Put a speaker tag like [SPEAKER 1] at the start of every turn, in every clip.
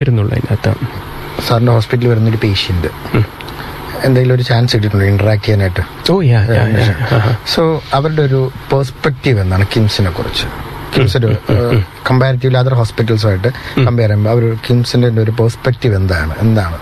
[SPEAKER 1] വരുന്നുള്ളൂ അതിനകത്ത്.
[SPEAKER 2] സാറിന്റെ ഹോസ്പിറ്റലിൽ വരുന്നൊരു പേഷ്യന്റ് എന്തെങ്കിലും ഒരു ചാൻസ് കിട്ടിയിട്ടുണ്ടോ ഇന്ററാക്ട് ചെയ്യാനായിട്ട്? സോ അവരുടെ ഒരു പെർസ്പെക്റ്റീവ് എന്താണ് കിംസിനെ കുറിച്ച്? കിംസ് ഒരു കമ്പാരിറ്റീവ്ലി അതർ ഹോസ്പിറ്റൽസുമായിട്ട് കമ്പയർ ചെയ്യുമ്പോൾ അവർ കിംസിന്റെ ഒരു പെർസ്പെക്റ്റീവ് എന്താണ്?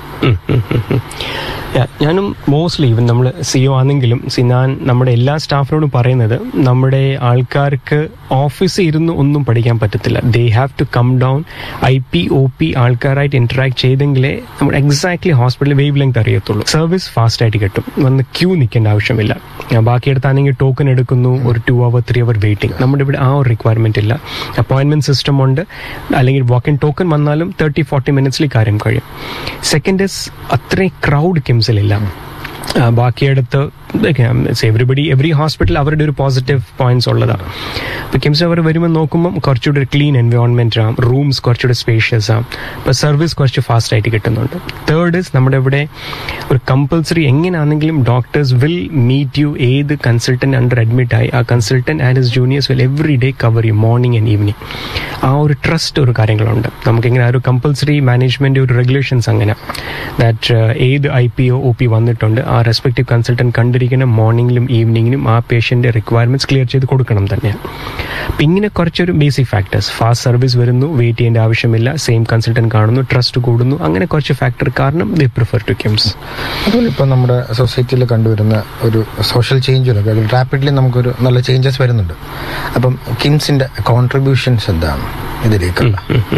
[SPEAKER 1] ഞാനും മോസ്റ്റ്ലി ഇവൻ നമ്മൾ CEO ആണെങ്കിലും ഞാൻ നമ്മുടെ എല്ലാ സ്റ്റാഫിനോടും പറയുന്നത് നമ്മുടെ ആൾക്കാർക്ക് ഓഫീസിൽ ഇരുന്ന് ഒന്നും പഠിക്കാൻ പറ്റത്തില്ല. They have to come down IP OP ആൾക്കാരായിട്ട് ഇന്ററാക്ട് ചെയ്തെങ്കിലേ നമ്മൾ എക്സാക്ട്ലി ഹോസ്പിറ്റലിൽ വേവ് ലെങ്ത് അറിയത്തുള്ളൂ. സർവീസ് ഫാസ്റ്റ് ആയിട്ട് കിട്ടും, വന്ന് ക്യൂ നിൽക്കേണ്ട ആവശ്യമില്ല. ബാക്കിയെടുത്താണെങ്കിൽ ടോക്കൺ എടുക്കുന്നു, ഒരു 2 hour 3 hour വെയിറ്റിംഗ്. നമ്മുടെ ഇവിടെ ആ ഒരു റിക്വയർമെന്റ് ഇല്ല. അപ്പോയിന്റ്മെന്റ് സിസ്റ്റം ഉണ്ട്, അല്ലെങ്കിൽ വാക്ക് ഇൻ ടോക്കൺ വന്നാലും 30-40 മിനിറ്റ്സിൽ കാര്യം കഴിയും. സെക്കൻഡ് ഇസ് അത്രയും ക്രൗഡ് കിംസിലില്ല. ബാക്കിയെടുത്ത് എവറി ഹോസ്പിറ്റൽ അവരുടെ ഒരു പോസിറ്റീവ് പോയിന്റ്സ് ഉള്ളതാണ്. അപ്പോൾ കിംസ് അവർ വരുമ്പോൾ നോക്കുമ്പോൾ കുറച്ചുകൂടി ക്ലീൻ എൻവയോൺമെന്റ് ആണ്, റൂംസ് കുറച്ചുകൂടി സ്പേഷ്യസ് ആണ്, അപ്പോൾ സർവീസ് കുറച്ച് ഫാസ്റ്റ് ആയിട്ട് കിട്ടുന്നുണ്ട്. തേർഡ് ഇസ് നമ്മുടെ ഇവിടെ ഒരു കമ്പൽസറി എങ്ങനെയാണെങ്കിലും ഡോക്ടേഴ്സ് വിൽ മീറ്റ് യു. ഏത് കൺസൾട്ടന്റ് അണ്ടർ അഡ്മിറ്റ് ആയി ആ consultant and his juniors will every day cover U morning and evening. ആ ഒരു ട്രസ്റ്റ് ഒരു കാര്യങ്ങളുണ്ട് നമുക്കിങ്ങനെ. ആ ഒരു കമ്പൽസറി മാനേജ്മെന്റ് ഒരു റെഗുലേഷൻസ് അങ്ങനെ ദാറ്റ് ഏത് IPO OP വന്നിട്ടുണ്ട് ആ റെസ്പെക്റ്റീവ് കൺസൾട്ടന്റ് കണ്ടിരിക്കണം മോർണിംഗിലും ഈവനിങ്ങിലും ആ പേഷ്യന്റ് റിക്വയർമെന്റ്സ് ക്ലിയർ ചെയ്ത് കൊടുക്കണം തന്നെയാണ്. അപ്പം ഇങ്ങനെ കുറച്ചൊരു ബേസിക് ഫാക്ടേഴ്സ്, ഫാസ്റ്റ് സർവീസ് വരുന്നു, വെയിറ്റ് ചെയ്യേണ്ട ആവശ്യമില്ല, സെയിം കൺസൾട്ടന്റ് കാണുന്നു, ട്രസ്റ്റ് കൂടുന്നു, അങ്ങനെ കുറച്ച് ഫാക്ടർ കാരണം ദേ പ്രിഫർ ടു കിംസ്.
[SPEAKER 2] അതുപോലെ ഇപ്പോൾ നമ്മുടെ സൊസൈറ്റിയിൽ കണ്ടുവരുന്ന ഒരു സോഷ്യൽ ചേഞ്ച് റാപ്പിഡ്ലി നമുക്കൊരു നല്ല ചേഞ്ചസ് വരുന്നുണ്ട്. അപ്പം കിംസിന്റെ കോൺട്രിബ്യൂഷൻസ് എന്താണ് ഇതിലേക്കുള്ള?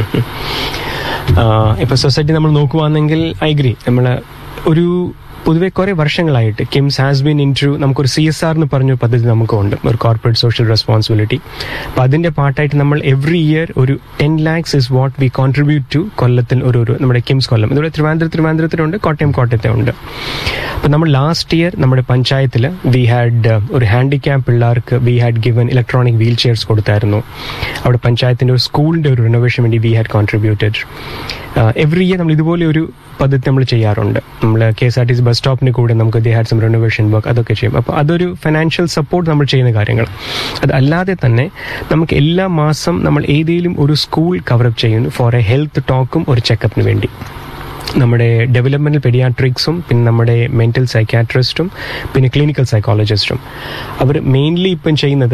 [SPEAKER 1] ഇപ്പൊ സൊസൈറ്റി നമ്മൾ നോക്കുവാണെങ്കിൽ ഐ അഗ്രി. നമ്മള് ഒരു പൊതുവെ കുറെ വർഷങ്ങളായിട്ട് KIMS has been in to നമുക്കൊരു CSR എന്ന് പറഞ്ഞൊരു പദ്ധതി നമുക്കുണ്ട്, ഒരു കോർപ്പറേറ്റ് സോഷ്യൽ റെസ്പോൺസിബിലിറ്റി. അപ്പം അതിന്റെ പാർട്ടായിട്ട് നമ്മൾ എവറി ഇയർ ഒരു 10 lakhs is what we contribute to കൊല്ലത്തിൽ ഒരു നമ്മുടെ കിംസ് കൊല്ലം. ഇതുപോലെ തിരുവനന്തപുരത്തിലുണ്ട്, കോട്ടയത്തെ ഉണ്ട്. അപ്പം നമ്മൾ ലാസ്റ്റ് ഇയർ നമ്മുടെ പഞ്ചായത്തിൽ വി ഹാഡ് ഒരു ഹാൻഡിക്യാപ്പ് പിള്ളേർക്ക് we had given electronic wheel chairs കൊടുത്തായിരുന്നു. അവിടെ പഞ്ചായത്തിന്റെ ഒരു സ്കൂളിന്റെ ഒരു റിനോവേഷൻ വേണ്ടി we had contributed. Every year നമ്മൾ ഇതുപോലെ ഒരു പദ്ധതി നമ്മൾ ചെയ്യാറുണ്ട്. നമ്മൾ KSRTC ബസ് സ്റ്റോപ്പിന് കൂടെ നമുക്ക് they had some renovation work അതൊക്കെ ചെയ്യും. അപ്പോൾ അതൊരു ഫിനാൻഷ്യൽ സപ്പോർട്ട് നമ്മൾ ചെയ്യുന്ന കാര്യങ്ങൾ. അതല്ലാതെ തന്നെ നമുക്ക് എല്ലാ മാസം നമ്മൾ ഏതെങ്കിലും ഒരു സ്കൂൾ കവറപ്പ് ചെയ്യുന്നു ഫോർ എ ഹെൽത്ത് ടോക്കും ഒരു ചെക്കപ്പിന് വേണ്ടി. നമ്മുടെ ഡെവലപ്മെന്റൽ പെഡിയാട്രിക്സും പിന്നെ നമ്മുടെ മെന്റൽ സൈക്യാട്രിസ്റ്റും പിന്നെ ക്ലിനിക്കൽ സൈക്കോളജിസ്റ്റും അവർ മെയിൻലി ഇപ്പം ചെയ്യുന്നത്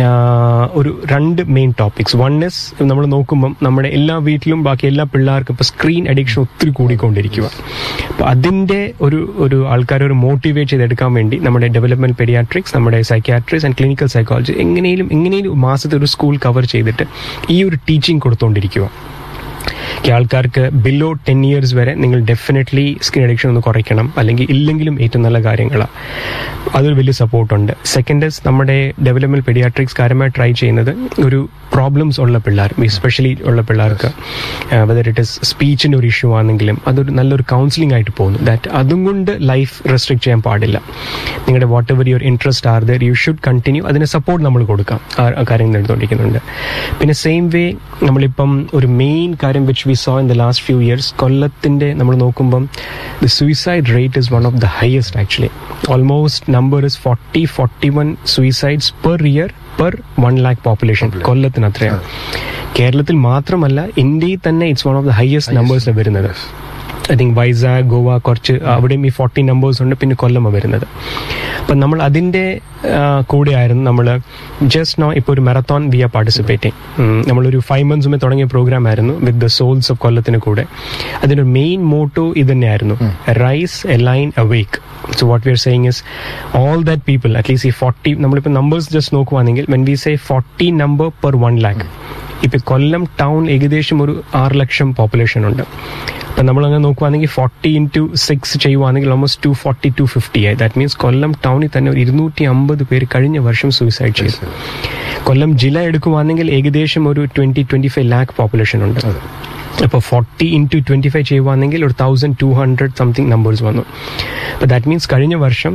[SPEAKER 1] ഒരു 2 മെയിൻ ടോപ്പിക്സ്. വൺ ഇസ് നമ്മൾ നോക്കുമ്പം നമ്മുടെ എല്ലാ വീട്ടിലും ബാക്കി എല്ലാ പിള്ളേർക്കും ഇപ്പോൾ സ്ക്രീൻ അഡിക്ഷൻ ഒത്തിരി കൂടിക്കൊണ്ടിരിക്കുക. അപ്പോൾ അതിൻ്റെ ഒരു ആൾക്കാരെ ഒരു മോട്ടിവേറ്റ് ചെയ്തെടുക്കാൻ വേണ്ടി നമ്മുടെ ഡെവലപ്മെന്റൽ പെഡിയാട്രിക്സ്, നമ്മുടെ സൈക്യാട്രിസ്റ്റ് ആൻഡ് ക്ലിനിക്കൽ സൈക്കോളജി എങ്ങനെയും മാസത്തെ ഒരു സ്കൂൾ കവർ ചെയ്തിട്ട് ഈ ഒരു ടീച്ചിങ് കൊടുത്തുകൊണ്ടിരിക്കുക. ആൾക്കാർക്ക് ബിലോ 10 years വരെ നിങ്ങൾ ഡെഫിനറ്റ്ലി സ്കിൻ അഡിക്ഷൻ ഒന്ന് കുറയ്ക്കണം, അല്ലെങ്കിൽ ഇല്ലെങ്കിലും ഏറ്റവും നല്ല കാര്യങ്ങളാണ്. അതൊരു വലിയ സപ്പോർട്ടുണ്ട്. സെക്കൻഡ് നമ്മുടെ ഡെവലപ്മെന്റ് പെഡിയാട്രിക്സ് കാര്യമായി ട്രൈ ചെയ്യുന്നത് ഒരു പ്രോബ്ലംസ് ഉള്ള പിള്ളേർ, എസ്പെഷ്യലി ഉള്ള പിള്ളേർക്ക് വെദർ ഇറ്റ് ഇസ് സ്പീച്ചിന്റെ ഒരു ഇഷ്യൂ ആണെങ്കിലും അതൊരു നല്ലൊരു കൗൺസിലിംഗ് ആയിട്ട് പോകുന്നു. ദാറ്റ് അതും കൊണ്ട് ലൈഫ് റെസ്ട്രിക്ട് ചെയ്യാൻ പാടില്ല. നിങ്ങളുടെ what ever your interest are there you should continue. അതിന് സപ്പോർട്ട് നമ്മൾ കൊടുക്കാം. ആ കാര്യം എടുത്തുകൊണ്ടിരിക്കുന്നുണ്ട്. പിന്നെ സെയിം വേ നമ്മളിപ്പം ഒരു മെയിൻ കാര്യം which we saw in the last few years, കൊല്ലത്തിന്റെ നമ്മൾ നോക്കുമ്പം the suicide rate is one of the highest actually. Almost number is 40-41 suicides per year per 1 lakh population. കൊല്ലത്തിന് അത്രയാണ്. കേരളത്തിൽ മാത്രമല്ല ഇന്ത്യയിൽ തന്നെ it's one of the highest numbers വരുന്നത്. ഐ തിങ്ക് വൈസാഗ്, ഗോവ കുറച്ച് അവിടെയും ഈ 40 numbers ഉണ്ട്, പിന്നെ കൊല്ലം വരുന്നത്. അപ്പം നമ്മൾ അതിൻ്റെ കൂടെ ആയിരുന്നു നമ്മൾ ജസ്റ്റ് നോ ഇപ്പോൾ ഒരു മാരത്തോൺ വി ആർ പാർട്ടിസിപ്പേറ്റിംഗ്. നമ്മളൊരു 5 months മുമ്പേ തുടങ്ങിയ പ്രോഗ്രാം ആയിരുന്നു വിത്ത് ദ സോൾസ് ഓഫ് കൊല്ലത്തിന് കൂടെ. അതിൻ്റെ മെയിൻ മോട്ടോ ഇത് തന്നെയായിരുന്നു, rice A line അവേക്ക്. So what we are saying is all that people at least ഈ 40 നമ്മളിപ്പോൾ നമ്പേഴ്സ് ജസ്റ്റ് നോക്കുവാണെങ്കിൽ when we say 40 number per 1 lakh. ഇപ്പം കൊല്ലം ടൗൺ ഏകദേശം ഒരു 6 ലക്ഷം പോപ്പുലേഷൻ ഉണ്ട്. അപ്പം നമ്മളങ്ങനെ നോക്കുവാണെങ്കിൽ 40 into 6 ചെയ്യുവാണെങ്കിൽ ഓൾമോസ്റ്റ് 240-250 ആയി. ദാറ്റ് മീൻസ് കൊല്ലം ടൗണിൽ തന്നെ ഒരു 250 പേര് കഴിഞ്ഞ വർഷം സൂയിസൈഡ് ചെയ്തു. കൊല്ലം ജില്ല എടുക്കുവാണെങ്കിൽ ഏകദേശം ഒരു 20-25 lakh പോപ്പുലേഷൻ ഉണ്ട്. അപ്പോൾ 40 into 25 ചെയ്യുവാണെങ്കിൽ ഒരു 1200 സംതിങ് നമ്പേഴ്സ് വന്നു. അപ്പോൾ ദാറ്റ് മീൻസ് കഴിഞ്ഞ വർഷം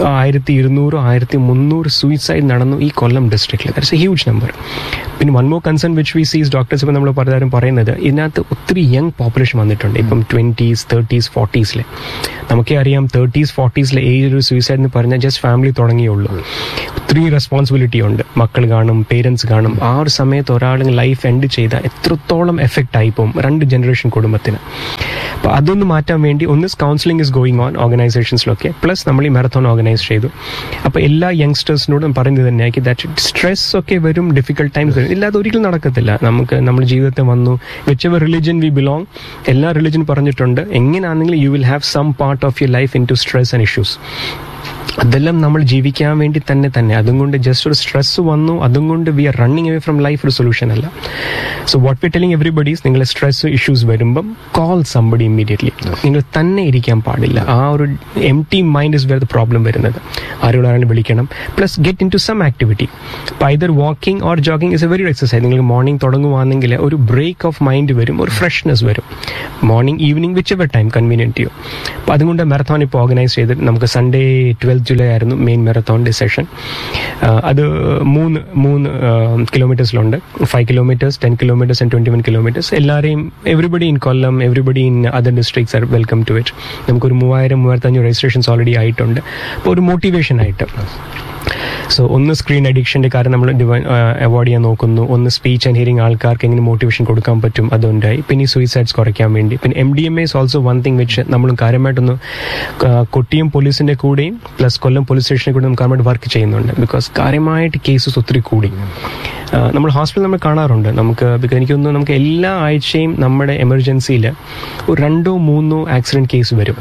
[SPEAKER 1] 1200-1300 സൂയിസൈഡ് നടന്നു ഈ കൊല്ലം ഡിസ്ട്രിക്റ്റിൽ. That's A huge number. പിന്നെ one more concern which we സീസ് ഡോക്ടേഴ്സ് ഇപ്പോൾ നമ്മൾ പലതാരും പറയുന്നത് ഇതിനകത്ത് ഒത്തിരി യങ് പോപ്പുലേഷൻ വന്നിട്ടുണ്ട്. ഇപ്പം 20s, 30s, 40s നമുക്കേ അറിയാം 30s 40s ഏജ് ഒരു സൂയിസൈഡ് എന്ന് പറഞ്ഞാൽ ജസ്റ്റ് ഫാമിലി തുടങ്ങിയുള്ളൂ. ഒത്തിരി റെസ്പോൺസിബിലിറ്റി ഉണ്ട്. മക്കൾ കാണും, പേരൻസ് കാണും. ആ ഒരു സമയത്ത് ഒരാൾ ലൈഫ് എൻഡ് ചെയ്താൽ എത്രത്തോളം എഫക്റ്റ് ആയിപ്പോവും 2 ജനറേഷൻ കുടുംബത്തിന്. അപ്പോൾ അതൊന്ന് മാറ്റാൻ വേണ്ടി ഒന്ന് counselling is going on ഓർഗനൈസേഷൻസിലൊക്കെ. Plus നമ്മൾ ഈ മാരത്തോൺ ഓർഗനൈസ് ചെയ്തു. അപ്പോൾ എല്ലാ യങ്സ്റ്റേഴ്സിനോടും പറയുന്നത് തന്നെയാക്കി ദാറ്റ് സ്ട്രെസ് ഒക്കെ വരും, ഡിഫിക്കൽട്ട് ടൈംസ് വരും. ഇല്ലാതെ ഒരിക്കലും നടക്കത്തില്ല. നമുക്ക് നമ്മുടെ ജീവിതത്തിൽ വന്നു which ever religion V belong, എല്ലാ റിലിജൻ പറഞ്ഞിട്ടുണ്ട് എങ്ങനെയാണെങ്കിലും you will have some part of your life in to stress and issues. അതെല്ലാം നമ്മൾ ജീവിക്കാൻ വേണ്ടി തന്നെ അതുകൊണ്ട് ജസ്റ്റ് ഒരു സ്ട്രെസ് വന്നു അതുകൊണ്ട് V are running away from life ഒരു സൊല്യൂഷൻ അല്ല. So what we telling everybody's, നിങ്ങൾ സ്ട്രെസ് ഇഷ്യൂസ് വരുമ്പം കോൾ സംബഡി ഇമ്മീഡിയറ്റ്ലി. നിങ്ങൾ തന്നെ ഇരിക്കാൻ പാടില്ല. ആ ഒരു empty mind is where the problem വരുന്നത്. ആരോടാരും വിളിക്കണം. Plus get in to some activity. അപ്പോൾ either walking or jogging is A very exercise. നിങ്ങൾക്ക് മോർണിംഗ് തുടങ്ങുവാണെങ്കിൽ ഒരു ബ്രേക്ക് ഓഫ് മൈൻഡ് വരും, ഒരു ഫ്രഷ്നെസ് വരും. Morning evening which ever time convenient ചെയ്യും. അപ്പോൾ അതുകൊണ്ട് മാരത്തോൺ ഇപ്പോൾ ഓർഗനൈസ് ചെയ്ത് നമുക്ക് സൺഡേ 12 ജൂലൈ ആയിരുന്നു മെയിൻ മാരത്തോണിന്റെ സെഷൻ. അത് 3 കിലോമീറ്റേഴ്സിലുണ്ട്. 5 കിലോമീറ്റേഴ്സ്, 10 കിലോമീറ്റേഴ്സ് ആൻഡ് 21 കിലോമീറ്റേഴ്സ്. എല്ലാവരെയും everybody in Kollam, everybody in other districts are welcome to it. നമുക്കൊരു 3000-3500 രജിസ്ട്രേഷൻസ് ഓൾറെഡി ആയിട്ടുണ്ട്. അപ്പോൾ ഒരു മോട്ടിവേഷൻ ആയിട്ട്. സോ ഒന്ന് സ്ക്രീൻ അഡിക്ഷൻ്റെ കാര്യം നമ്മൾ അവോയ്ഡ് ചെയ്യാൻ നോക്കുന്നു. ഒന്ന് സ്പീച്ച് ആൻഡ് ഹിയറിംഗ് ആൾക്കാർക്ക് എങ്ങനെ മോട്ടിവേഷൻ കൊടുക്കാൻ പറ്റും അതുണ്ടായി. പിന്നെ ഈ സൂയിസൈഡ്സ് കുറയ്ക്കാൻ വേണ്ടി. പിന്നെ MDMA is also one thing which നമ്മൾ കാര്യമായിട്ടൊന്ന് കൊട്ടിയം പോലീസിൻ്റെ കൂടെയും പ്ലസ് കൊല്ലം പോലീസ് സ്റ്റേഷനെ കൂടെ നമ്മൾ കാര്യമായിട്ട് വർക്ക് ചെയ്യുന്നുണ്ട്. ബിക്കോസ് കാര്യമായിട്ട് കേസസ് ഒത്തിരി കൂടി. നമ്മൾ ഹോസ്പിറ്റലിൽ നമ്മൾ കാണാറുണ്ട്. എനിക്കൊന്ന് നമുക്ക് എല്ലാ ആഴ്ചയും നമ്മുടെ എമർജൻസിയിൽ ഒരു 2-3 ആക്സിഡൻറ്റ് കേസ് വരും.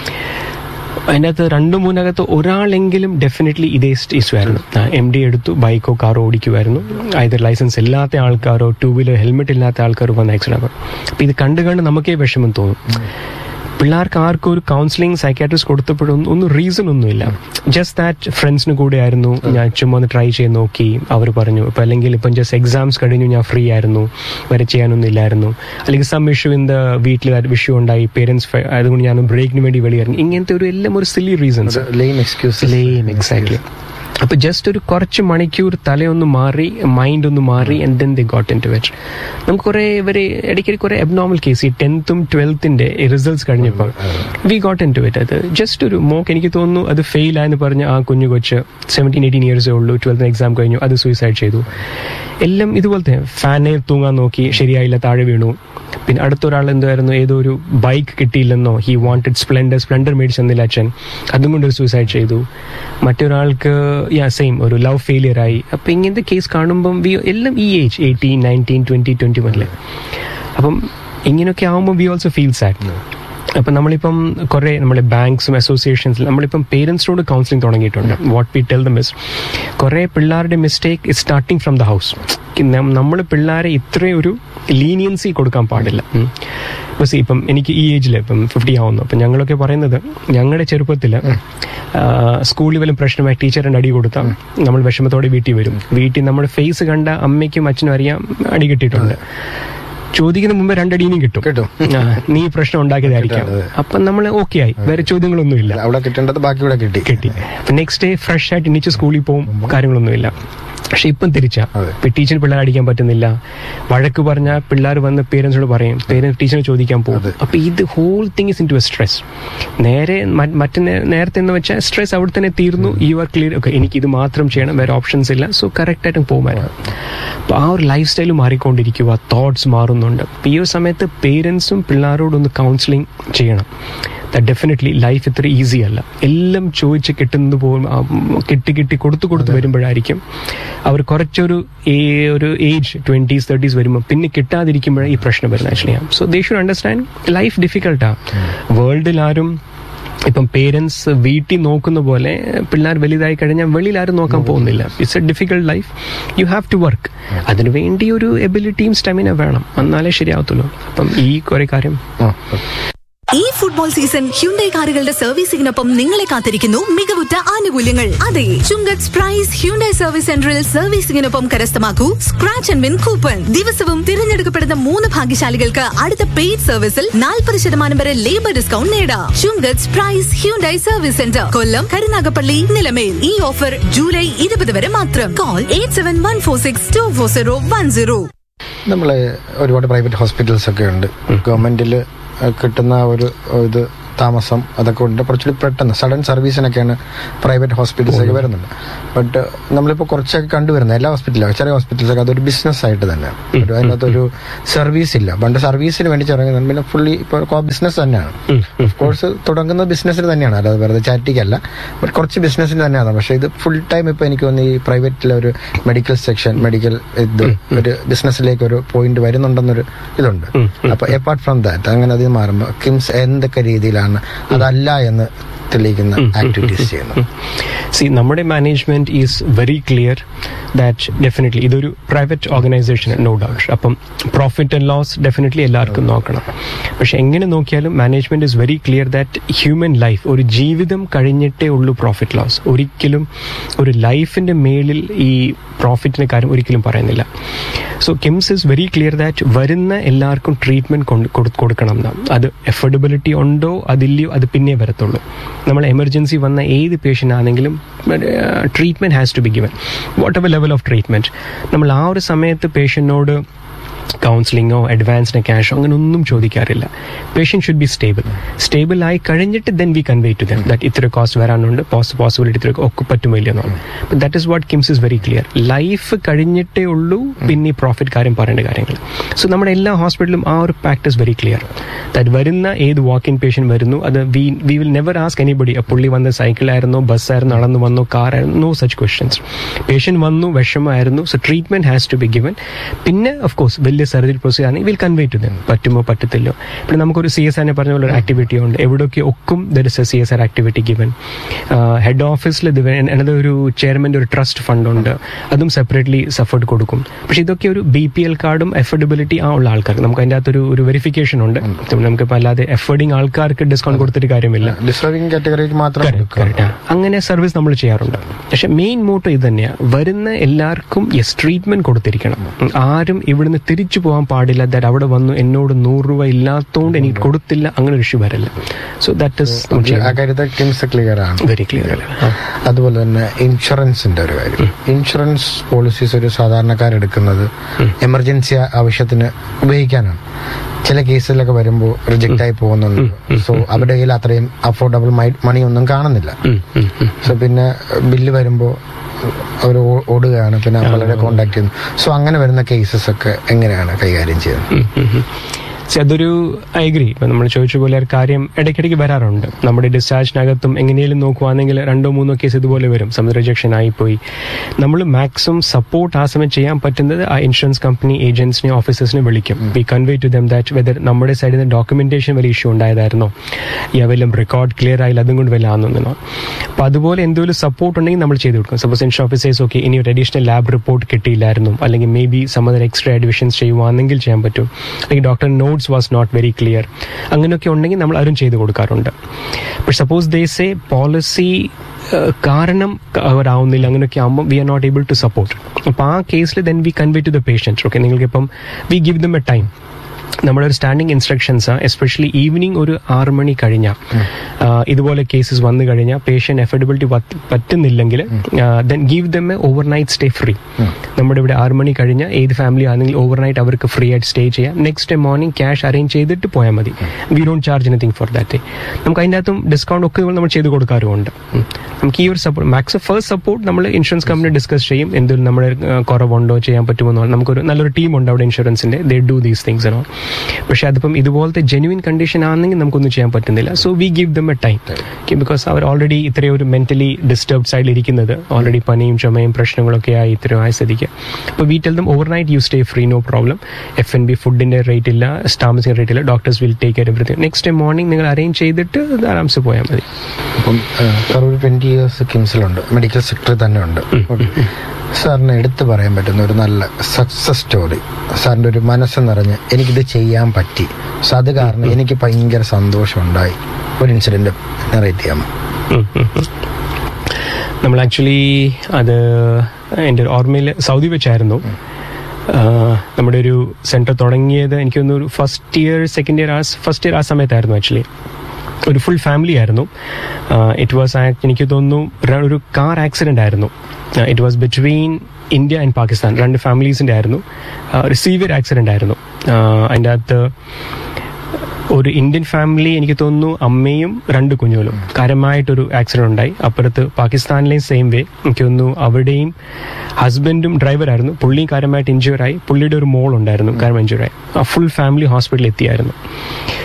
[SPEAKER 1] അതിൻ്റെ അകത്ത് 2-3 ഒരാളെങ്കിലും ഡെഫിനറ്റ്ലി ഇതേ ഇഷ്യൂ ആയിരുന്നു. MD എടുത്തു, ബൈക്കോ കാറോ ഓടിക്കുമായിരുന്നു. ഐദർ ലൈസൻസ് ഇല്ലാത്ത ആൾക്കാരോ 2-വീലർ ഹെൽമെറ്റ് ഇല്ലാത്ത ആൾക്കാരോ വന്ന് ആക്സിഡന്റ് ആകും. അപ്പോൾ ഇത് കണ്ട് നമുക്കേ വിഷമം തോന്നും. പിള്ളേർക്ക് ആർക്കും ഒരു കൗൺസിലിംഗ് സൈക്കാട്രിസ്റ്റ് കൊടുത്തപ്പോഴും ഒന്നും റീസൺ ഒന്നുമില്ല. ജസ്റ്റ് ദാറ്റ് ഫ്രണ്ട്സിന് കൂടെ ആയിരുന്നു, ഞാൻ ചുമ്മാ ഒന്ന് ട്രൈ ചെയ്ത് നോക്കി, അവർ പറഞ്ഞു. ഇപ്പം അല്ലെങ്കിൽ ഇപ്പം ജസ്റ്റ് എക്സാംസ് കഴിഞ്ഞു, ഞാൻ ഫ്രീ ആയിരുന്നു, വരെ ചെയ്യാനൊന്നും ഇല്ലായിരുന്നു. അല്ലെങ്കിൽ സം ഇഷ്യൂ ഇൻ ദ വീട്ടിൽ ഇഷ്യൂ ഉണ്ടായി, പേരൻസ് അതുകൊണ്ട് ഞാൻ ബ്രേക്കിന് വേണ്ടി വെളിയിറങ്ങി. ഇങ്ങനത്തെ എല്ലാം ഒരു സില്ലി റീസൺസ്. എക്സാക്ട്ലി. അപ്പൊ ജസ്റ്റ് ഒരു കുറച്ച് മണിക്കൂർ തലയൊന്ന് മാറി, മൈൻഡ് ഒന്ന് മാറി, and then they got into it. നമുക്ക് കുറെ ഇടയ്ക്ക് കുറെ അബ്നോർമൽ കേസ്, ഈ 10th 12th റിസൾട്ട്സ് കഴിഞ്ഞപ്പോൾ വി ഗോട്ട് ഇൻടു ഇറ്റ്. അത് ജസ്റ്റ് ഒരു എനിക്ക് തോന്നുന്നു അത് ഫെയിൽ ആയെന്ന് പറഞ്ഞ ആ കുഞ്ഞു കൊച്ച് 17-18 ഇയേഴ്സേ ഉള്ളൂ, 12th എക്സാം കഴിഞ്ഞു, അത് സൂയിസൈഡ് ചെയ്തു. എല്ലാം ഇതുപോലത്തെ ഫാനെ തൂങ്ങാൻ നോക്കി, ശരിയായില്ല, താഴെ വീണു. പിന്നെ അടുത്തൊരാൾ എന്തായിരുന്നു, ഏതോ ഒരു ബൈക്ക് കിട്ടിയില്ലെന്നോ, ഹി വാണ്ടഡ് സ്പ്ലെൻഡർ മേടിച്ചെന്നില്ല അച്ഛൻ, അതും കൊണ്ടൊരു സൂയിസൈഡ് ചെയ്തു. മറ്റൊരാൾക്ക് സെയിം ഒരു ലവ് ഫെയിലിയർ ആയി. അപ്പൊ ഇങ്ങനത്തെ കേസ് കാണുമ്പം എല്ലാം ഈ ഏജ് 18, 19, 20, 21. അപ്പം ഇങ്ങനെയൊക്കെ ആവുമ്പോൾ വി ഓൾസോ ഫീൽ സാഡ്. അപ്പം നമ്മളിപ്പം കുറെ നമ്മുടെ ബാങ്ക്സും അസോസിയേഷൻസിൽ നമ്മളിപ്പം പേരൻസിനോട് കൗൺസിലിംഗ് തുടങ്ങിയിട്ടുണ്ട്. What we tell them is, കുറെ പിള്ളേരുടെ mistake is starting from the house. നമ്മൾ പിള്ളേരെ ഇത്രയും ഒരു ലീനിയൻസി കൊടുക്കാൻ പാടില്ല. ഇപ്പം എനിക്ക് ഈ ഏജിൽ ഇപ്പം 50 ആവുന്നു. അപ്പം ഞങ്ങളൊക്കെ പറയുന്നത്, ഞങ്ങളുടെ ചെറുപ്പത്തിൽ സ്കൂളിൽ വല്ല പ്രശ്നമായി ടീച്ചറിൻ്റെ അടി കൊടുത്താൽ നമ്മൾ വിഷമത്തോടെ വീട്ടിൽ വരും. വീട്ടിൽ നമ്മുടെ ഫേസ് കണ്ട അമ്മയ്ക്കും അച്ഛനും അറിയാം അടി കിട്ടിയിട്ടുണ്ട്. ചോദിക്കുന്ന മുമ്പ് 2 അടിയും കിട്ടും, നീ പ്രശ്നം ഉണ്ടാക്കിയതായിരിക്കാം. അപ്പൊ നമ്മൾ ഓക്കെ ആയി, വേറെ ചോദ്യങ്ങളൊന്നുമില്ല,
[SPEAKER 2] അവിടെ കിട്ടേണ്ടത് ബാക്കി ഇവിടെ കിട്ടി.
[SPEAKER 1] നെക്സ്റ്റ് ഡേ ഫ്രഷ് ആയിട്ട് എണീച്ച് സ്കൂളിൽ പോകും, കാര്യങ്ങളൊന്നുമില്ല. പക്ഷെ ഇപ്പം തിരിച്ചാ, ടീച്ചർ പിള്ളേർ അടിക്കാൻ പറ്റുന്നില്ല, വഴക്ക് പറഞ്ഞാൽ പിള്ളേർ വന്ന് പേരൻസിനോട് പറയും, ടീച്ചറിനെ ചോദിക്കാൻ പോകും. അപ്പൊ ഇത് whole thing is in to A stress. നേരത്തെ എന്ന് വെച്ചാൽ സ്ട്രെസ് അവിടെ തന്നെ തീർന്നു, യു ആർ ക്ലിയർ, ഓക്കെ എനിക്ക് ഇത് മാത്രം ചെയ്യണം, വേറെ ഓപ്ഷൻസ് ഇല്ല, സോ കറക്റ്റ് ആയിട്ടും പോകുമായിരുന്നു. അപ്പൊ ആ ഒരു ലൈഫ് സ്റ്റൈൽ മാറിക്കൊണ്ടിരിക്കുക, തോട്ട്സ് മാറുന്നുണ്ട്. ഈ ഒരു സമയത്ത് പേരൻസും പിള്ളേരോടൊന്ന് കൗൺസിലിംഗ് ചെയ്യണം. ഡെഫിനറ്റ്ലി ലൈഫ് ഇത്ര ഈസി അല്ല. എല്ലാം ചോദിച്ച് കിട്ടുന്നത് പോലും കിട്ടി കൊടുത്ത് വരുമ്പോഴായിരിക്കും അവർ കുറച്ചൊരു ഏജ് 20s 30s വരുമ്പോൾ പിന്നെ കിട്ടാതിരിക്കുമ്പോഴേ ഈ പ്രശ്നം വരുന്നത് actually. So they should understand life ഡിഫിക്കൽട്ടാ. വേൾഡിൽ ആരും ഇപ്പം പേരൻസ് വീട്ടിൽ നോക്കുന്ന പോലെ പിള്ളേർ വലുതായി കഴിഞ്ഞാൽ വെളിയിൽ ആരും നോക്കാൻ പോകുന്നില്ല. It's A difficult life, you have to work. അതിനുവേണ്ടി ഒരു എബിലിറ്റിയും സ്റ്റെമിന വേണം, എന്നാലേ ശരിയാവത്തുള്ളൂ. അപ്പം ഈ കുറെ കാര്യം.
[SPEAKER 3] ഈ ഫുട്ബോൾ സീസൺ ഹ്യുണ്ടായി കാറുകളുടെ സർവീസിംഗിനൊപ്പം നിങ്ങളെ കാത്തിരിക്കുന്നു മികവുറ്റ ആനുകൂല്യങ്ങൾ. അതെ, ചുങ്കത്ത് പ്രൈസ് ഹ്യുണ്ടായി സർവീസ് സെന്ററിൽ സർവീസിംഗിനൊപ്പം കരസ്ഥമാക്കൂ സ്ക്രാച്ച് ആൻഡ് വിൻ കൂപ്പൺ. ദിവസവും തിരഞ്ഞെടുക്കപ്പെടുന്ന 3 ഭാഗ്യശാലികൾക്ക് അടുത്ത പെയ്ഡ് സർവീസിൽ 40% വരെ ലേബർ ഡിസ്കൗണ്ട് നേടാം. ചുങ്കത്ത് പ്രൈസ് ഹ്യുണ്ടായി സർവീസ് സെന്റർ, കൊല്ലം, കരുനാഗപ്പള്ളി, നിലമേൽ. ഈ ഓഫർ ജൂലൈ 20 വരെ മാത്രം. കോൾ 8714624010.
[SPEAKER 2] നമ്മള് ഒരുപാട് പ്രൈവറ്റ് ഹോസ്പിറ്റൽസ് ഒക്കെ ഉണ്ട്. ഗവൺമെന്റിൽ കിട്ടുന്ന ഒരു ഇത് താമസം അതൊക്കെ കൊണ്ട് കുറച്ചുകൂടി പെട്ടെന്ന് സഡൻ സർവീസിനൊക്കെയാണ് പ്രൈവറ്റ് ഹോസ്പിറ്റൽസൊക്കെ വരുന്നുണ്ട്. ബട്ട് നമ്മളിപ്പോൾ കുറച്ചൊക്കെ കണ്ടുവരുന്നത് എല്ലാ ഹോസ്പിറ്റലും ചെറിയ ഹോസ്പിറ്റൽസൊക്കെ അതൊരു ബിസിനസ് ആയിട്ട് തന്നെ അതിനകത്തൊരു സർവീസ് ഇല്ല. പണ്ട് സർവീസിന് വേണ്ടി തുടങ്ങുന്നത് പിന്നെ ഫുള്ളി ഇപ്പോൾ ബിസിനസ് തന്നെയാണ്. ഓഫ് കോഴ്സ് തുടങ്ങുന്നത് ബിസിനസ്സിന് തന്നെയാണ്, അല്ലാതെ വെറുതെ ചാരിറ്റിക്കല്ല. ബട്ട് കുറച്ച് ബിസിനസ്സിന് തന്നെയാണ്. പക്ഷേ ഇത് ഫുൾ ടൈം ഇപ്പോൾ എനിക്ക് തോന്നുന്നു ഈ പ്രൈവറ്റിലെ ഒരു മെഡിക്കൽ സെക്ഷൻ മെഡിക്കൽ ഇത് ഒരു ബിസിനസ്സിലേക്ക് ഒരു പോയിന്റ് വരുന്നുണ്ടെന്നൊരു ഇതുണ്ട്. അപ്പൊ അപ്പാർട്ട് ഫ്രം ദാറ്റ് അങ്ങനെ അത് മാറുമ്പോൾ കിംസ് എന്തൊക്കെ രീതിയിലാണ് അതല്ല എന്ന് തെളിയിക്കുന്ന ആക്ടിവിറ്റീസ് ചെയ്യുന്നു.
[SPEAKER 1] നമ്മുടെ management is very clear that definitely ഇതൊരു പ്രൈവറ്റ് ഓർഗനൈസേഷൻ, നോ ഡൗട്ട്. അപ്പം പ്രോഫിറ്റ് ആൻഡ് ലോസ് ഡെഫിനറ്റ്ലി എല്ലാവർക്കും നോക്കണം. പക്ഷെ എങ്ങനെ നോക്കിയാലും management is very clear that human life, ഒരു ജീവിതം കഴിഞ്ഞിട്ടേ ഉള്ളൂ പ്രോഫിറ്റ് ലോസ്. ഒരിക്കലും ഒരു ലൈഫിന്റെ മേളിൽ ഈ പ്രോഫിറ്റിന്റെ കാര്യം ഒരിക്കലും പറയുന്നില്ല. So KIMS is very clear that വരുന്ന എല്ലാവർക്കും ട്രീറ്റ്മെന്റ് കൊടുക്കണം എന്നാണ്. അത് എഫോർഡബിലിറ്റി ഉണ്ടോ അതില്ലയോ അത് പിന്നെ വരത്തുള്ളൂ. നമ്മൾ എമർജൻസി വന്ന ഏത് പേഷ്യൻ്റ് ആണെങ്കിലും treatment has to B given, what ever level of treatment. നമ്മൾ ആ ഒരു സമയത്ത് പേഷ്യന്റിനോട് കൗൺസിലിങ്ങോ അഡ്വാൻസിന് ക്യാഷോ അങ്ങനെ ഒന്നും ചോദിക്കാറില്ല. പേഷ്യന്റ് ഷുഡ് ബി സ്റ്റേബിൾ ആയി കഴിഞ്ഞിട്ട് then we convey to them that ഇത്ര കോസ്റ്റ് വരാനുണ്ട്, പോസിബിലിറ്റി ഇത്ര ഒക്കെ പറ്റുമോ ഇല്ലെന്നോ. That is what KIMS is very clear. Life കഴിഞ്ഞിട്ടേ ഉള്ളൂ പിന്നെ ഈ പ്രോഫിറ്റ് കാര്യം പറയേണ്ട കാര്യങ്ങൾ. സോ നമ്മുടെ എല്ലാ ഹോസ്പിറ്റലിലും ആ ഒരു pact is very clear that വരുന്ന ഏത് വാക്ക് ഇൻ പേഷ്യന്റ് വരുന്നു അത് we will never ask anybody പുള്ളി വന്ന് സൈക്കിളായിരുന്നോ ബസ്സായിരുന്നോ നടന്നു വന്നോ കാറായിരുന്നോ, നോ സച്ച് ക്വസ്റ്റ്യൻസ്. പേഷ്യന്റ് വന്നു വിഷമമായിരുന്നു, so treatment has to B given. പിന്നെ ഓഫ് കോഴ്സ് വലിയ സർജറി പ്രൊസീജർ ആണെങ്കിൽ വിൽ കൺവേ ടു ദം, പറ്റുമോ പറ്റത്തില്ലോ. പിന്നെ നമുക്കൊരു CSR പറഞ്ഞ പോലെ ഒരു ആക്ടിവിറ്റി ഉണ്ട്, എവിടെയൊക്കെ ഒക്കും there is A CSR activity given. Head ഓഫീസിൽ എന്നതൊരു ഒരു ചെയർമാൻ്റെ ഒരു ട്രസ്റ്റ് ഫണ്ട് ഉണ്ട്, അതും സെപ്പറേറ്റ്ലി സപ്പോർട്ട് കൊടുക്കും. പക്ഷെ ഇതൊക്കെ ഒരു BPL കാർഡും എഫോർഡബിലിറ്റി ആ ഉള്ള ആൾക്കാർക്ക് നമുക്ക് അതിൻ്റെ അകത്തൊരു ഒരു വെരിഫിക്കേഷൻ ഉണ്ട്. നമുക്കിപ്പോൾ അല്ലാതെ എഫോർഡിങ് ആൾക്കാർക്ക് ഡിസ്കൗണ്ട് കൊടുത്തിട്ട് കാര്യമില്ല, അങ്ങനെ സർവീസ് നമ്മൾ ചെയ്യാറുണ്ട്. പക്ഷെ മെയിൻ മോട്ടോ ഇത് തന്നെയാണ്, വരുന്ന എല്ലാവർക്കും ട്രീറ്റ്മെന്റ് കൊടുത്തിരിക്കണം. ആരും ഇവിടുന്ന് തിരിച്ചു പോകാൻ പാടില്ല ദാറ്റ് അവിടെ വന്നു എന്നോട് 100 രൂപ ഇല്ലാത്തതുകൊണ്ട് എനിക്ക് കൊടുത്തില്ല, അങ്ങനെ ഒരു ഇഷ്യൂ വരില്ല. സോ ദാറ്റ് ഇസ്
[SPEAKER 2] ക്ലിയർ ആണ്, വെരി ക്ലിയർ. അതുപോലെ തന്നെ ഇൻഷുറൻസിന്റെ ഒരു കാര്യം, ഇൻഷുറൻസ് പോളിസീസ് ഒരു സാധാരണക്കാരെടുക്കുന്നത് എമർജൻസി ആവശ്യത്തിന് ഉപയോഗിക്കാനാണ്. ചില കേസിലൊക്കെ വരുമ്പോൾ റിജക്റ്റ് ആയി പോകുന്നുണ്ട്. സോ അവരുടെ കയ്യിൽ അത്രയും അഫോർഡബിൾ മണി ഒന്നും കാണുന്നില്ല. സോ പിന്നെ ബില്ല് വരുമ്പോൾ അവർ ഓടുകയാണ്, പിന്നെ നമ്മളെ കോണ്ടാക്ട് ചെയ്യുന്നു. സോ അങ്ങനെ വരുന്ന കേസസ് ഒക്കെ എങ്ങനെയാണ് കൈകാര്യം ചെയ്യുന്നത്?
[SPEAKER 1] അതൊരു ഐ അഗ്രി. ഇപ്പം നമ്മൾ ചോദിച്ച പോലെ ഒരു കാര്യം ഇടയ്ക്കിടയ്ക്ക് വരാറുണ്ട്. നമ്മുടെ ഡിസ്ചാർജിനകത്തും എങ്ങനെയും നോക്കുവാണെങ്കിൽ 2-3 കേസ് ഇതുപോലെ വരും, some റിജക്ഷൻ ആയിപ്പോയി. നമ്മൾ മാക്സിമം സപ്പോർട്ട് ആ സമയം ചെയ്യാൻ പറ്റുന്നത് ആ ഇൻഷുറൻസ് കമ്പനി ഏജൻസിനെ ഓഫീസേഴ്സിനെ വിളിക്കും. V convey to them that whether നമ്മുടെ സൈഡിൽ നിന്ന് ഡോക്യുമെന്റേഷൻ വലിയ ഇഷ്യൂ ഉണ്ടായതായിരുന്നോ, വല്ലതും റെക്കോർഡ് ക്ലിയർ ആയില്ല, അതും കൊണ്ട് വല്ല ആണെന്നോ. അപ്പോൾ അതുപോലെ എന്തെങ്കിലും സപ്പോർട്ട് ഉണ്ടെങ്കിൽ നമ്മൾ ചെയ്ത് കൊടുക്കും. സപ്പോസ് ഇൻഷുറൻസ് ഓഫീസേഴ്സ് ഓക്കെ ഇനി ഒരു അഡീഷണൽ ലാബ് റിപ്പോർട്ട് കിട്ടിയില്ലായിരുന്നു, അല്ലെങ്കിൽ may be some other extra admissions ചെയ്യുവാണെങ്കിൽ ചെയ്യാൻ പറ്റും, അല്ലെങ്കിൽ doctor notes was not very clear, അങ്ങനെയൊക്കെ ഉണ്ടെങ്കിൽ നമ്മൾ ആരും ചെയ്ത് കൊടുക്കാറുണ്ട്. പക്ഷെ സപ്പോസ് ദേ സേ പോളിസി കാരണം അവരാവുന്നില്ല, അങ്ങനെയൊക്കെ ആകുമ്പോൾ V are not able to support. അപ്പോൾ ആ കേസിൽ then we convey to the patients okay നിങ്ങൾക്കിപ്പം we give them a time. നമ്മുടെ ഒരു സ്റ്റാൻഡിങ് ഇൻസ്ട്രക്ഷൻസ് എസ്പെഷ്യലി ഈവനിങ് ഒരു 6 മണി കഴിഞ്ഞാൽ ഇതുപോലെ കേസസ് വന്നു കഴിഞ്ഞാൽ പേഷ്യന്റ് എഫോർഡബിലിറ്റി പറ്റുന്നില്ലെങ്കിൽ then give them a overnight stay free. നമ്മുടെ ഇവിടെ 6 മണി കഴിഞ്ഞാൽ ഏത് ഫാമിലി ആണെങ്കിൽ ഓവർനൈറ്റ് അവർക്ക് ഫ്രീ ആയിട്ട് സ്റ്റേ ചെയ്യാം. Next day morning cash arrange ചെയ്തിട്ട് പോയാൽ മതി. We don't charge anything for that. നമുക്ക് അതിൻ്റെ അകത്തും ഡിസ്കൗണ്ട് ഒക്കെ നമ്മൾ ചെയ്ത് കൊടുക്കാറുമുണ്ട്. നമുക്ക് ഈ ഒരു സപ്പോർട്ട് മാക്സിമം ഫസ്റ്റ് സപ്പോർട്ട് നമ്മൾ ഇൻഷുറൻസ് കമ്പനി ഡിസ്കസ് ചെയ്യും, എന്തെങ്കിലും നമ്മുടെ കുറവുണ്ടോ ചെയ്യാൻ പറ്റുമോ. നമുക്കൊരു നല്ലൊരു ടീം ഉണ്ട് അവിടെ ഇൻഷുറൻസിന്റെ, ദേ ഡു ദീസ് തിങ്സ് ആണോ. പക്ഷെ അതിപ്പം ഇതുപോലത്തെ ജെന്യുവിൻ കണ്ടീഷൻ ആണെങ്കിൽ നമുക്കൊന്നും ചെയ്യാൻ പറ്റുന്നില്ല. So we give them a time because our already ഇത്രയും ഒരു മെന്റലി ഡിസ്റ്റർബ്ഡ് സൈഡിൽ ഇരിക്കുന്നത്, ഓൾറെഡി പനിയും ചുമയും പ്രശ്നങ്ങളൊക്കെ ആയി ഇത്രയും ആയ സ്ഥിതിക്ക്. അപ്പോൾ V tell them overnight you stay free, no problem. F&B ഫുഡിന്റെ റേറ്റ് ഇല്ല, താമസിക്കുന്ന റേറ്റ് ഇല്ല, doctors will take care everything. Next day morning നിങ്ങൾ അറേഞ്ച് ചെയ്തിട്ട് ആരാംസ് പോയാൽ മതി.
[SPEAKER 2] അപ്പം സാർ ഒരു 20 years കിംസിലുണ്ട്, മെഡിക്കൽ സെക്ടറിൽ തന്നെ ഉണ്ട്. സാറിന് എടുത്തു പറയാൻ പറ്റുന്ന ഒരു നല്ല സക്സസ് സ്റ്റോറി, സാറിൻ്റെ ഒരു മനസ്സ് നിറഞ്ഞ് എനിക്കിത് ചെയ്യാൻ പറ്റി, സോ അത് കാരണം എനിക്ക് ഭയങ്കര സന്തോഷമുണ്ടായി, ഒരു ഇൻസിഡന്റ് നറേറ്റ് ചെയ്യാമോ?
[SPEAKER 1] നമ്മൾ ആക്ച്വലി അത് എൻ്റെ ഓർമ്മയിൽ സൗദി വെച്ചായിരുന്നു. നമ്മുടെ ഒരു സെന്റർ തുടങ്ങിയത് എനിക്കൊന്ന് ഒരു ഫസ്റ്റ് ഇയർ ആ സമയത്തായിരുന്നു. ആക്ച്വലി ഒരു ഫുൾ ഫാമിലി ആയിരുന്നു. ഇറ്റ് വാസ് എനിക്ക് തോന്നുന്നു ഒരു കാർ ആക്സിഡന്റ് ആയിരുന്നു. It was between India and Pakistan, 2 ഫാമിലീസിൻ്റെ ആയിരുന്നു. ഒരു സീവിയർ ആക്സിഡന്റ് ആയിരുന്നു. അതിൻ്റെ അകത്ത് ഒരു ഇന്ത്യൻ ഫാമിലി, എനിക്ക് തോന്നുന്നു അമ്മയും 2 കുഞ്ഞുങ്ങളും കാര്യമായിട്ടൊരു ആക്സിഡന്റ് ഉണ്ടായി. അപ്പുറത്ത് പാകിസ്ഥാനിലെയും സെയിം വേ, എനിക്ക് തോന്നുന്നു അവിടെയും ഹസ്ബൻഡും ഡ്രൈവറായിരുന്നു, പുള്ളിയും കാര്യമായിട്ട് ഇഞ്ചുറായി. പുള്ളിയുടെ ഒരു മോൾ ഉണ്ടായിരുന്നു, കാര്യമായി ഇഞ്ചുറായി. ഫുൾ ഫാമിലി ഹോസ്പിറ്റലിൽ എത്തിയായിരുന്നു.